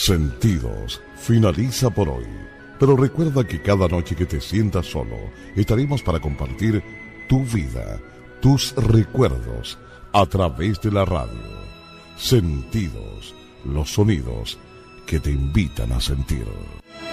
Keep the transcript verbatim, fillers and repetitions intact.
Sentidos finaliza por hoy, pero recuerda que cada noche que te sientas solo, estaremos para compartir tu vida, tus recuerdos, a través de la radio. Sentidos, los sonidos que te invitan a sentir.